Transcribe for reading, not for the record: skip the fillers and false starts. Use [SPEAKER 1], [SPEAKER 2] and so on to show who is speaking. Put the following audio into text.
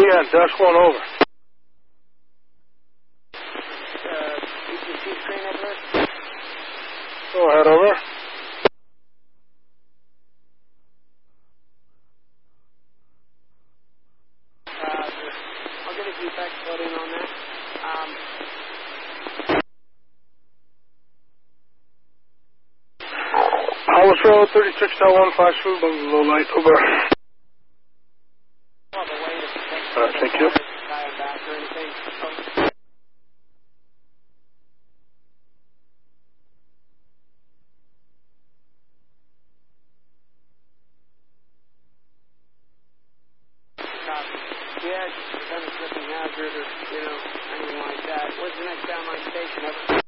[SPEAKER 1] Leon, Dash 1 over.
[SPEAKER 2] ECC screen over there?
[SPEAKER 1] Go ahead, over.
[SPEAKER 2] I'll get a defect floating on that.
[SPEAKER 1] Hollis Road, 36.1, flash food, low light, over. Thank you.
[SPEAKER 2] Yeah, just done a slipping hazard or, anything like that. Where's the next downline station?